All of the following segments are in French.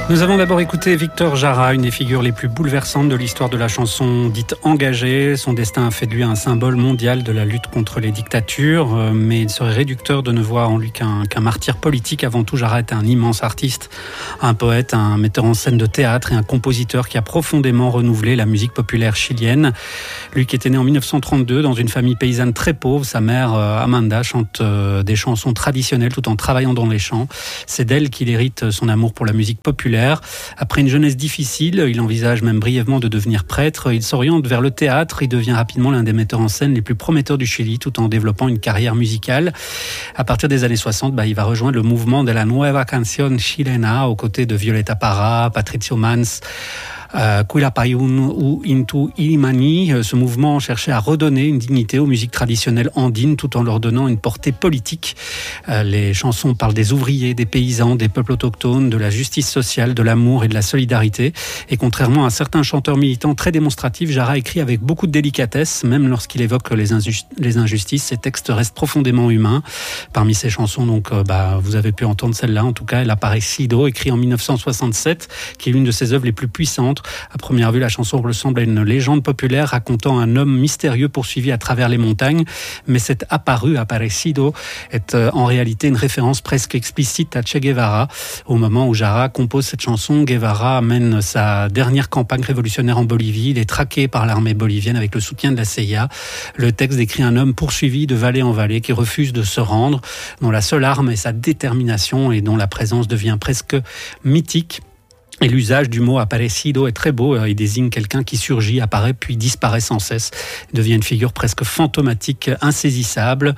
Nous avons d'abord écouté Victor Jara, une des figures les plus bouleversantes de l'histoire de la chanson dite engagée. Son destin a fait de lui un symbole mondial de la lutte contre les dictatures, mais il serait réducteur de ne voir en lui qu'un martyr politique. Avant tout, Jara était un immense artiste, un poète, un metteur en scène de théâtre et un compositeur qui a profondément renouvelé la musique populaire chilienne. Lui qui était né en 1932 dans une famille paysanne très pauvre, sa mère Amanda chante des chansons traditionnelles tout en travaillant dans les champs. C'est d'elle qu'il hérite son amour pour la musique populaire. Après une jeunesse difficile, il envisage même brièvement de devenir prêtre. Il s'oriente vers le théâtre. Il devient rapidement l'un des metteurs en scène les plus prometteurs du Chili, tout en développant une carrière musicale. À partir des années 60, il va rejoindre le mouvement de la Nueva Canción Chilena aux côtés de Violeta Parra, Patricio Mans, Quilapayún ou Inti Illimani. Ce mouvement cherchait à redonner une dignité aux musiques traditionnelles andines tout en leur donnant une portée politique. Les chansons parlent des ouvriers, des paysans, des peuples autochtones, de la justice sociale, de l'amour et de la solidarité. Et contrairement à certains chanteurs militants très démonstratifs, Jara écrit avec beaucoup de délicatesse, même lorsqu'il évoque les injustices. Ses textes restent profondément humains. Parmi ses chansons, vous avez pu entendre celle-là, en tout cas, El Aparecido, écrit en 1967, qui est l'une de ses œuvres les plus puissantes. À première vue, la chanson ressemble à une légende populaire racontant un homme mystérieux poursuivi à travers les montagnes, mais cet Aparecido est en réalité une référence presque explicite à Che Guevara. Au moment où Jara compose cette chanson, Guevara mène sa dernière campagne révolutionnaire en Bolivie. Il est traqué par l'armée bolivienne avec le soutien de la CIA. Le texte décrit un homme poursuivi de vallée en vallée qui refuse de se rendre, dont la seule arme est sa détermination et dont la présence devient presque mythique. Et l'usage du mot aparecido est très beau. Il désigne quelqu'un qui surgit, apparaît, puis disparaît sans cesse. Il devient une figure presque fantomatique, insaisissable.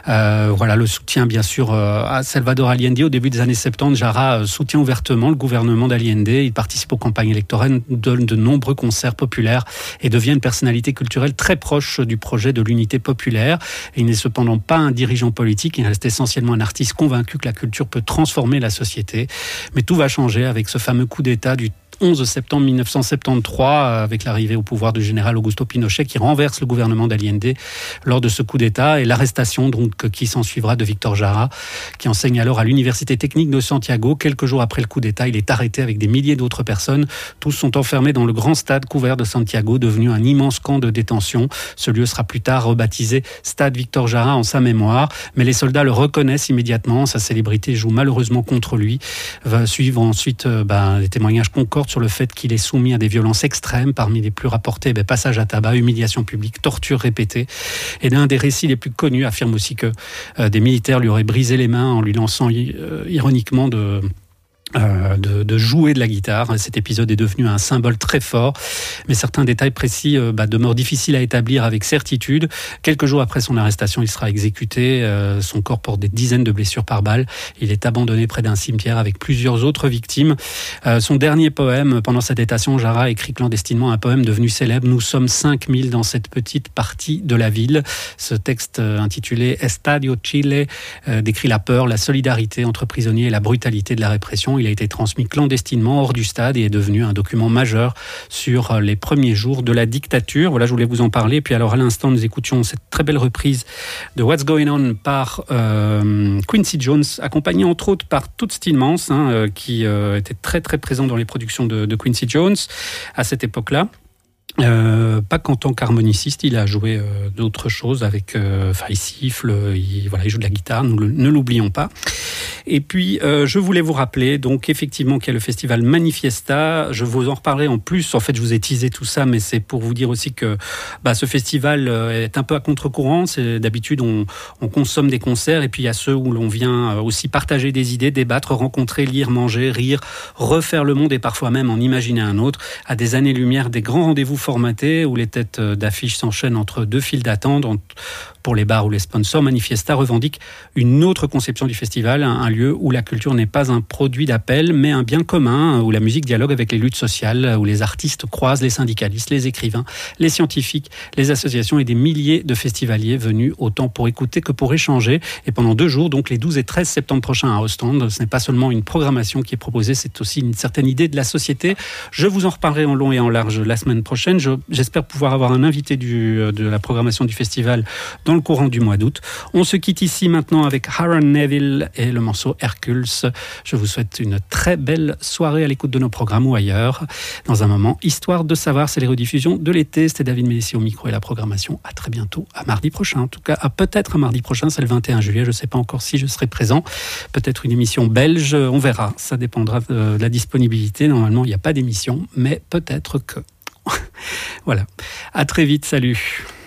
Le soutien, bien sûr, à Salvador Allende. Au début des années 70, Jara soutient ouvertement le gouvernement d'Allende. Il participe aux campagnes électorales, donne de nombreux concerts populaires et devient une personnalité culturelle très proche du projet de l'unité populaire. Et il n'est cependant pas un dirigeant politique. Il reste essentiellement un artiste convaincu que la culture peut transformer la société. Mais tout va changer avec ce fameux coup d'État du 11 septembre 1973, avec l'arrivée au pouvoir du général Augusto Pinochet, qui renverse le gouvernement d'Allende lors de ce coup d'État, et l'arrestation donc qui s'ensuivra de Victor Jara, qui enseigne alors à l'Université technique de Santiago. Quelques jours après le coup d'État, il est arrêté avec des milliers d'autres personnes. Tous sont enfermés dans le grand stade couvert de Santiago, devenu un immense camp de détention. Ce lieu sera plus tard rebaptisé Stade Victor Jara en sa mémoire, mais les soldats le reconnaissent immédiatement. Sa célébrité joue malheureusement contre lui. Va suivre ensuite des témoignages concordent sur le fait qu'il est soumis à des violences extrêmes, parmi les plus rapportés, passage à tabac, humiliation publique, torture répétée. Et l'un des récits les plus connus affirme aussi que des militaires lui auraient brisé les mains en lui lançant ironiquement de jouer de la guitare. Cet épisode est devenu un symbole très fort, mais certains détails précis demeurent difficiles à établir avec certitude. Quelques jours après son arrestation, il sera exécuté. Son corps porte des dizaines de blessures par balle. Il est abandonné près d'un cimetière avec plusieurs autres victimes. Son dernier poème, pendant sa détention, Jara écrit clandestinement un poème devenu célèbre. Nous sommes 5000 dans cette petite partie de la ville. Ce texte intitulé Estadio Chile décrit la peur, la solidarité entre prisonniers et la brutalité de la répression. Il a été transmis clandestinement hors du stade et est devenu un document majeur sur les premiers jours de la dictature. Voilà, je voulais vous en parler. Puis alors, à l'instant, nous écoutions cette très belle reprise de What's Going On par Quincy Jones, accompagné entre autres par Toots Thielemans, qui était très très présent dans les productions de Quincy Jones à cette époque-là. Pas qu'en tant qu'harmoniciste, il a joué d'autres choses avec il siffle, il joue de la guitare, ne l'oublions pas. Et puis je voulais vous rappeler donc effectivement qu'il y a le festival Manifiesta. Je vous en reparlerai en plus. En fait, je vous ai teasé tout ça, mais c'est pour vous dire aussi que ce festival est un peu à contre-courant. C'est d'habitude on consomme des concerts, et puis il y a ceux où l'on vient aussi partager des idées, débattre, rencontrer, lire, manger, rire, refaire le monde et parfois même en imaginer un autre. À des années-lumière des grands rendez-vous formatés où les têtes d'affiches s'enchaînent entre deux files d'attente. Pour les bars ou les sponsors, Manifiesta revendique une autre conception du festival, un lieu où la culture n'est pas un produit d'appel, mais un bien commun, où la musique dialogue avec les luttes sociales, où les artistes croisent les syndicalistes, les écrivains, les scientifiques, les associations et des milliers de festivaliers venus autant pour écouter que pour échanger. Et pendant 2 jours, donc les 12 et 13 septembre prochains à Ostende, ce n'est pas seulement une programmation qui est proposée, c'est aussi une certaine idée de la société. Je vous en reparlerai en long et en large la semaine prochaine. prochaine. J'espère pouvoir avoir un invité de la programmation du festival dans le courant du mois d'août. On se quitte ici maintenant avec Aaron Neville et le morceau Hercules. Je vous souhaite une très belle soirée à l'écoute de nos programmes ou ailleurs. Dans un moment, Histoire de savoir, c'est les rediffusions de l'été. C'était David Mélissier au micro et la programmation. À très bientôt, à mardi prochain. En tout cas, peut-être à mardi prochain, c'est le 21 juillet. Je ne sais pas encore si je serai présent. Peut-être une émission belge, on verra. Ça dépendra de la disponibilité. Normalement, il n'y a pas d'émission, mais peut-être que. Voilà. À très vite, salut.